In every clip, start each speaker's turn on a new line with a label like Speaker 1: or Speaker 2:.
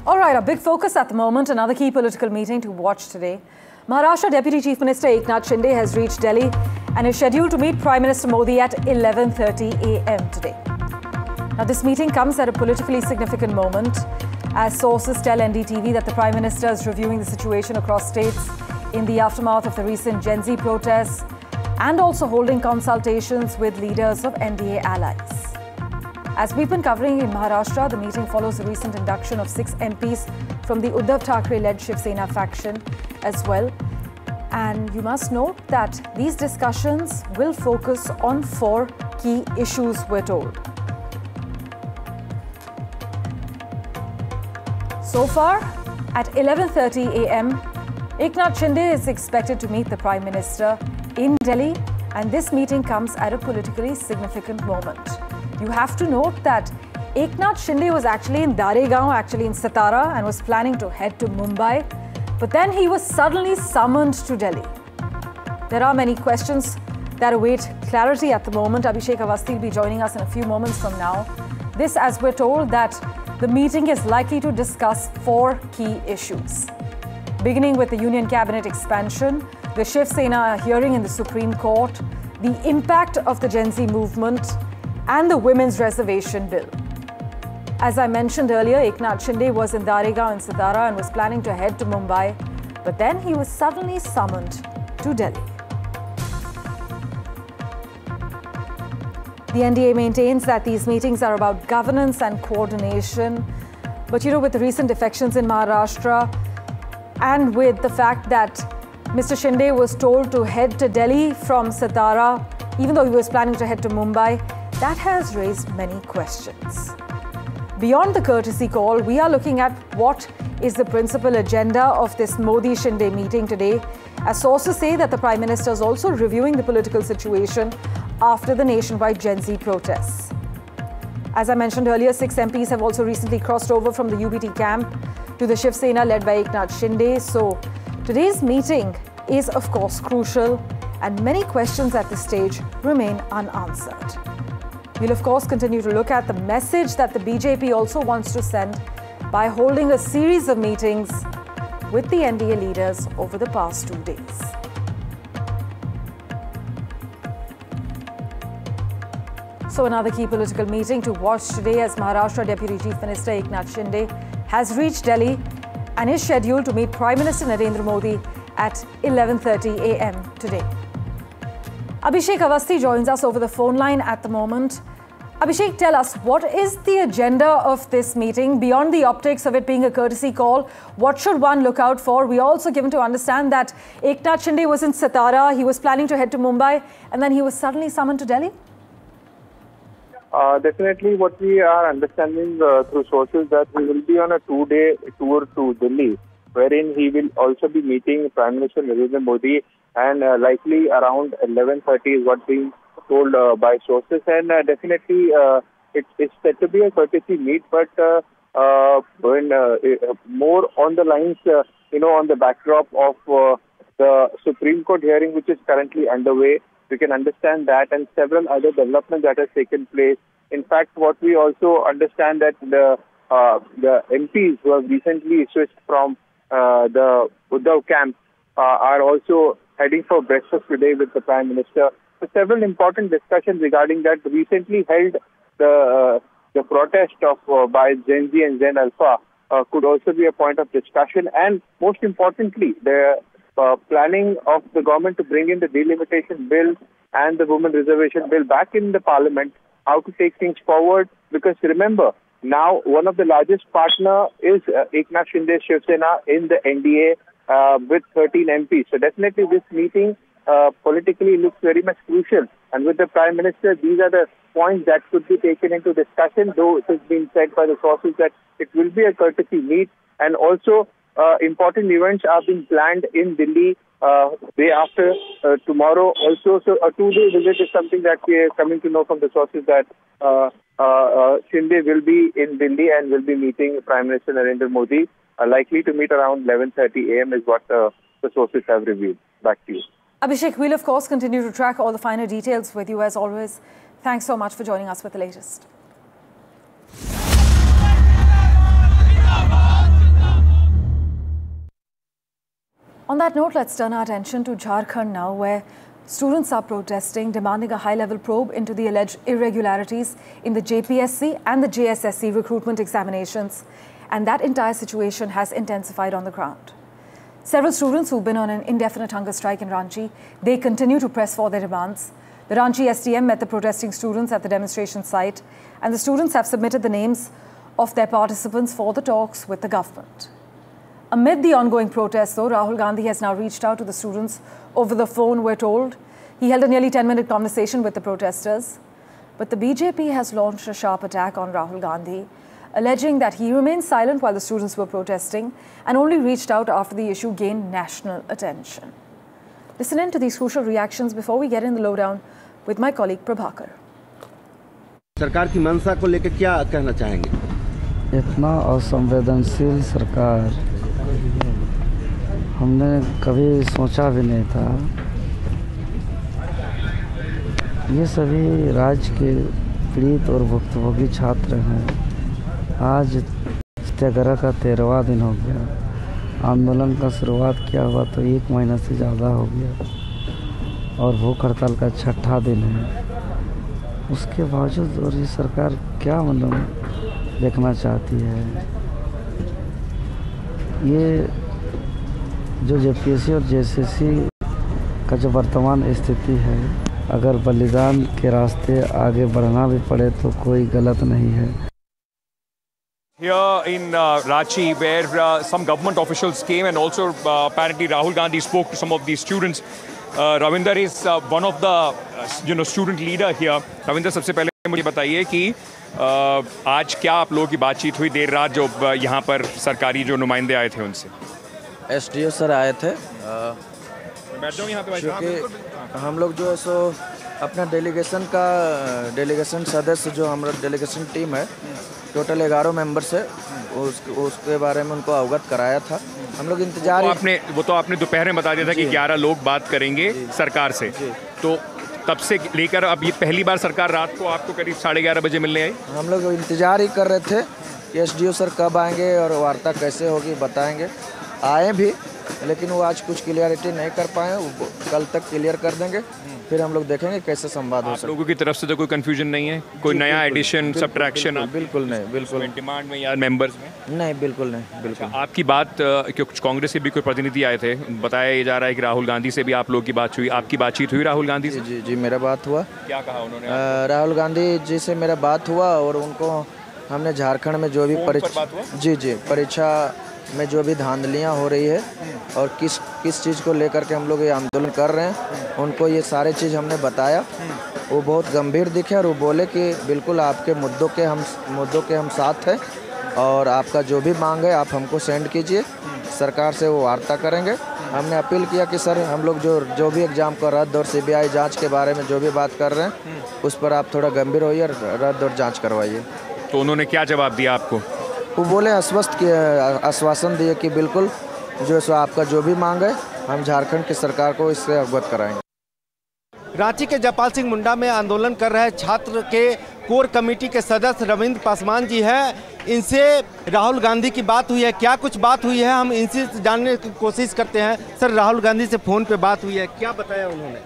Speaker 1: All right, a big focus at the moment, another key political meeting to watch today. Maharashtra Deputy Chief Minister Eknath Shinde has reached Delhi and is scheduled to meet Prime Minister Modi at 11:30 a.m. today. Now, this meeting comes at a politically significant moment, as sources tell NDTV that the Prime Minister is reviewing the situation across states in the aftermath of the recent Gen Z protests and also holding consultations with leaders of NDA allies. As we've been covering in Maharashtra, the meeting follows the recent induction of 6 MPs from the Uddhav Thackeray-led Shiv Sena faction as well. And you must note that these discussions will focus on 4 key issues, we're told. So far, at 11:30 a.m., Eknath Shinde is expected to meet the Prime Minister in Delhi, and this meeting comes at a politically significant moment. You have to note that Eknath Shinde was actually in Daregaon, actually in Satara, and was planning to head to Mumbai. But then he was suddenly summoned to Delhi. There are many questions that await clarity at the moment. Abhishek Awasthi will be joining us in a few moments from now. This, as we're told, that the meeting is likely to discuss 4 key issues. Beginning with the Union Cabinet expansion, the Shiv Sena hearing in the Supreme Court, the impact of the Gen Z movement, and the Women's Reservation Bill. As I mentioned earlier, Eknath Shinde was in Daregaon in Satara and was planning to head to Mumbai, but then he was suddenly summoned to Delhi. The NDA maintains that these meetings are about governance and coordination, but with the recent defections in Maharashtra and with the fact that Mr. Shinde was told to head to Delhi from Satara, even though he was planning to head to Mumbai, that has raised many questions. Beyond the courtesy call, we are looking at what is the principal agenda of this Modi-Shinde meeting today, as sources say that the Prime Minister is also reviewing the political situation after the nationwide Gen Z protests. As I mentioned earlier, 6 MPs have also recently crossed over from the UBT camp to the Shiv Sena led by Eknath Shinde. So today's meeting is, of course, crucial, and many questions at this stage remain unanswered. We'll, of course, continue to look at the message that the BJP also wants to send by holding a series of meetings with the NDA leaders over the past 2 days. So another key political meeting to watch today, as Maharashtra Deputy Chief Minister Eknath Shinde has reached Delhi and is scheduled to meet Prime Minister Narendra Modi at 11:30 a.m. today. Abhishek Awasthi joins us over the phone line at the moment. Abhishek, tell us, what is the agenda of this meeting beyond the optics of it being a courtesy call? What should one look out for? We are also given to understand that Eknath Shinde was in Satara, he was planning to head to Mumbai, and then he was suddenly summoned to Delhi?
Speaker 2: Definitely what we are understanding through sources that he will be on a 2-day tour to Delhi, wherein he will also be meeting Prime Minister Narendra Modi, and likely around 11:30 is what being told by sources. And definitely it's said to be a courtesy meet, but when more on the lines, on the backdrop of the Supreme Court hearing which is currently underway, we can understand that, and several other developments that have taken place. In fact, what we also understand that the MPs who have recently switched from the Uddhav camp are also heading for breakfast today with the Prime Minister. So several important discussions regarding that recently held. The protest of by Gen Z and Gen Alpha could also be a point of discussion, and most importantly, the planning of the government to bring in the delimitation bill and the women reservation bill back in the parliament, how to take things forward. Because remember, now one of the largest partner is Eknath Shinde Shiv Sena in the NDA with 13 MPs. So definitely this meeting politically looks very much crucial. And with the Prime Minister, these are the points that could be taken into discussion, though it has been said by the sources that it will be a courtesy meet. And also important events are being planned in Delhi day after tomorrow also. So a 2-day visit is something that we are coming to know from the sources, that Shinde will be in Delhi and will be meeting Prime Minister Narendra Modi, likely to meet around 11:30 a.m. is what the sources have revealed. Back to you.
Speaker 1: Abhishek, we'll of course continue to track all the finer details with you as always. Thanks so much for joining us with the latest. that note, let's turn our attention to Jharkhand now, where students are protesting, demanding a high-level probe into the alleged irregularities in the JPSC and the JSSC recruitment examinations. And that entire situation has intensified on the ground. Several students who've been on an indefinite hunger strike in Ranchi, they continue to press for their demands. The Ranchi STM met the protesting students at the demonstration site, and the students have submitted the names of their participants for the talks with the government. Amid the ongoing protests, though, Rahul Gandhi has now reached out to the students over the phone, we're told. He held a nearly 10-minute conversation with the protesters. But the BJP has launched a sharp attack on Rahul Gandhi, alleging that he remained silent while the students were protesting and only reached out after the issue gained national attention. Listen in to these crucial reactions before we get in the lowdown with my colleague Prabhakar.
Speaker 3: सरकार की मंशा को लेकर क्या कहना चाहेंगे?
Speaker 4: इतना असंवेदनशील सरकार हमने कभी सोचा भी नहीं था। ये सभी राज्य के पीड़ित और भुक्तभोगी छात्र हैं। आज सत्याग्रह का 13वां दिन हो गया। आंदोलन का शुरुआत किया हुआ तो 1 महीना से ज़्यादा हो गया और भूख हड़ताल का 6ठा दिन है। उसके बावजूद और ये सरकार क्या मतलब देखना चाहती है? ये जो JPSC और JSSC का जो वर्तमान स्थिति है, अगर बलिदान के रास्ते आगे बढ़ना भी पड़े तो कोई गलत नहीं है।
Speaker 5: Here in Ranchi, where some government officials came, and also apparently Rahul Gandhi spoke to some of these students. Ravinder is one of the student leader here. Ravinder, सबसे पहले मुझे बताइए कि आज क्या आप लोगों की बातचीत हुई देर रात जो यहाँ पर सरकारी जो नुमाइंदे आए थे उनसे?
Speaker 6: SDO सर आए थे।
Speaker 5: बैठ जाओ यहाँ पे भाई साहब।
Speaker 6: हम लोग जो है सो अपना डेलीगेशन सदस्य जो हमारा डेलीगेशन टीम है, टोटल 11 मेंबर्स है, उसके बारे में उनको अवगत कराया था। हम लोग इंतजार
Speaker 5: वो तो आपने दोपहर में बता दिया था कि 11 लोग बात करेंगे सरकार से, तो तब से लेकर अब ये पहली बार सरकार रात को आपको करीब 11:30 बजे मिलने आई।
Speaker 6: हम लोग इंतजार ही कर रहे थे कि SDO सर कब आएंगे और वार्ता कैसे होगी बताएंगे। आए भी, लेकिन वो आज कुछ क्लियरिटी नहीं कर पाए, वो कल तक क्लियर कर देंगे, फिर हम लोग देखेंगे कैसे संवाद हो सकता है।
Speaker 5: लोगों की तरफ से तो कोई कंफ्यूजन नहीं है, कोई नया एडिशन सब्ट्रैक्शन?
Speaker 6: बिल्कुल नहीं, बिल्कुल
Speaker 5: डिमांड में या मेंबर्स में नहीं,
Speaker 6: बिल्कुल नहीं, बिल्कुल।
Speaker 5: आपकी बात कुछ कांग्रेस से भी कोई प्रतिनिधि आए थे, बताया जा रहा है कि राहुल गांधी से भी आप लोगों की बात हुई। आपकी बातचीत हुई राहुल गांधी से?
Speaker 6: जी, मेरा बात हुआ।
Speaker 5: क्या कहा उन्होंने?
Speaker 6: राहुल गांधी जी से मेरा बात हुआ और उनको हमने झारखंड में जो भी परीक्षा में जो भी धांधलियाँ हो रही है और किस चीज़ को लेकर के हम लोग ये आंदोलन कर रहे हैं, उनको ये सारे चीज़ हमने बताया। वो बहुत गंभीर दिखे और वो बोले कि बिल्कुल आपके मुद्दों के हम साथ हैं और आपका जो भी मांग है आप हमको सेंड कीजिए, सरकार से वो वार्ता करेंगे। हमने अपील किया कि सर हम लोग जो भी एग्ज़ाम का रद्द और CBI जाँच के बारे में जो भी बात कर रहे हैं उस पर आप थोड़ा गंभीर होइए, रद्द और जाँच करवाइए।
Speaker 5: तो उन्होंने क्या जवाब दिया आपको?
Speaker 6: वो बोले आश्वासन दिए कि बिल्कुल जो सो आपका जो भी मांग है हम झारखंड की सरकार को इससे अवगत कराएंगे।
Speaker 3: रांची के जयपाल सिंह मुंडा में आंदोलन कर रहे छात्र के कोर कमेटी के सदस्य रविंद्र पासवान जी हैं। इनसे राहुल गांधी की बात हुई है, क्या कुछ बात हुई है हम इनसे जानने की कोशिश करते हैं। सर, राहुल गांधी से फ़ोन पे बात हुई है, क्या बताया उन्होंने?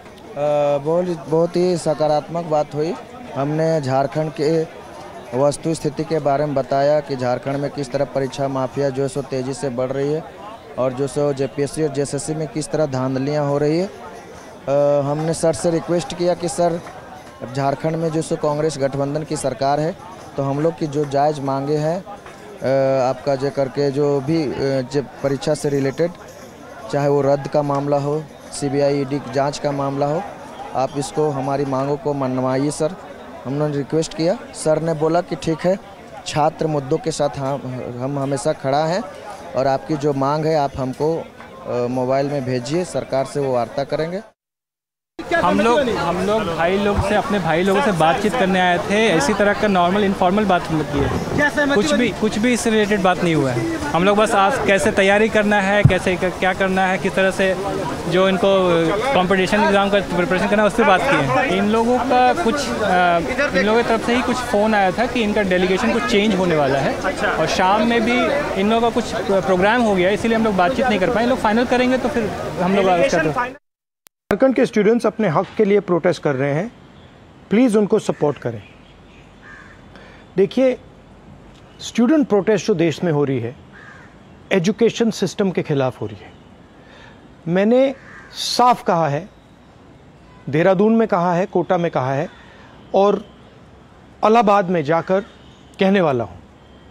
Speaker 6: बहुत ही सकारात्मक बात हुई। हमने झारखंड के वस्तु स्थिति के बारे में बताया कि झारखंड में किस तरह परीक्षा माफिया जो सो तेज़ी से बढ़ रही है और जो सो JPSC और JSSC में किस तरह धांधलियाँ हो रही है। हमने सर से रिक्वेस्ट किया कि सर झारखंड में जो सो कांग्रेस गठबंधन की सरकार है, तो हम लोग की जो जायज़ मांगे हैं आपका जो करके जो भी परीक्षा से रिलेटेड, चाहे वो रद्द का मामला हो, CBI ED जाँच का मामला हो, आप इसको हमारी मांगों को मनवाइए सर। हमने रिक्वेस्ट किया, सर ने बोला कि ठीक है, छात्र मुद्दों के साथ हम हमेशा खड़ा हैं और आपकी जो मांग है आप हमको मोबाइल में भेजिए, सरकार से वो वार्ता करेंगे।
Speaker 7: हम लोग भाई लोग से अपने भाई लोगों से बातचीत करने आए थे। इसी तरह का नॉर्मल इनफॉर्मल बात की है। कुछ भी इससे रिलेटेड बात नहीं हुआ है। हम लोग बस आज कैसे तैयारी करना है, कैसे क्या करना है, किस तरह से जो इनको कंपटीशन एग्जाम का प्रिपरेशन करना है उस पर बात की है। इन लोगों की तरफ से ही कुछ फ़ोन आया था कि इनका डेलीगेशन कुछ चेंज होने वाला है और शाम में भी इन लोगों का कुछ प्रोग्राम हो गया, इसीलिए हम लोग बातचीत नहीं कर पाए। लोग फाइनल करेंगे तो फिर हम लोग
Speaker 8: झारखंड के स्टूडेंट्स अपने हक के लिए प्रोटेस्ट कर रहे हैं, प्लीज़ उनको सपोर्ट करें। देखिए, स्टूडेंट प्रोटेस्ट जो देश में हो रही है एजुकेशन सिस्टम के खिलाफ हो रही है। मैंने साफ कहा है, देहरादून में कहा है, कोटा में कहा है और इलाहाबाद में जाकर कहने वाला हूं,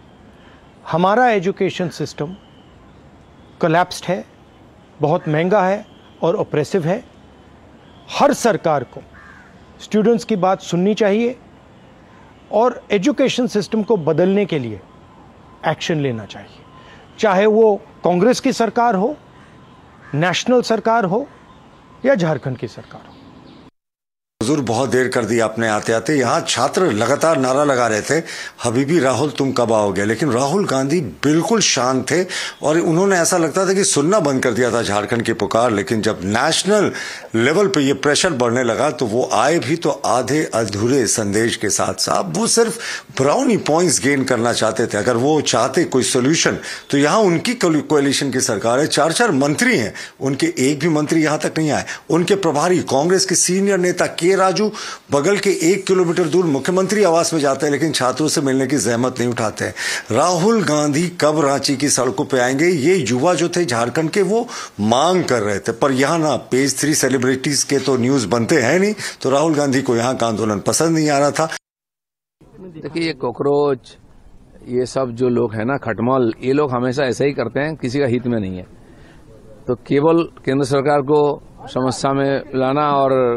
Speaker 8: हमारा एजुकेशन सिस्टम कोलैप्स्ड है, बहुत महंगा है और ऑप्रेसिव है। हर सरकार को स्टूडेंट्स की बात सुननी चाहिए और एजुकेशन सिस्टम को बदलने के लिए एक्शन लेना चाहिए, चाहे वो कांग्रेस की सरकार हो, नेशनल सरकार हो या झारखंड की सरकार हो।
Speaker 9: हुजूर, बहुत देर कर दी आपने आते आते। यहाँ छात्र लगातार नारा लगा रहे थे, हबीबी राहुल तुम कब आओगे, लेकिन राहुल गांधी बिल्कुल शांत थे और उन्होंने ऐसा लगता था कि सुनना बंद कर दिया था झारखंड की पुकार। लेकिन जब नेशनल लेवल पे ये प्रेशर बढ़ने लगा तो वो आए भी तो आधे अधूरे संदेश के साथ। साहब, वो सिर्फ ब्राउनी पॉइंट्स गेन करना चाहते थे। अगर वो चाहते कोई सोल्यूशन तो यहाँ उनकी कोalition की सरकार है, 4 मंत्री हैं, उनके एक भी मंत्री यहाँ तक नहीं आए। उनके प्रभारी कांग्रेस के सीनियर नेता के राजू बगल के 1 किलोमीटर दूर मुख्यमंत्री आवास में जाते हैं, लेकिन छात्रों से मिलने की जहमत नहीं उठाते हैं। राहुल गांधी कब रांची की सड़कों पे आएंगे, ये युवा जो थे झारखंड के वो मांग कर रहे थे। पर यहाँ ना पेज 3 सेलिब्रिटीज के तो न्यूज बनते हैं नहीं, तो राहुल गांधी को यहाँ का आंदोलन पसंद नहीं आ रहा था।
Speaker 10: देखिए, ये कॉकरोच, ये सब जो लोग हैं ना, खटमल, ये लोग हमेशा ऐसा ही करते हैं, किसी का हित में नहीं है। तो केवल केंद्र सरकार को समस्या में लाना और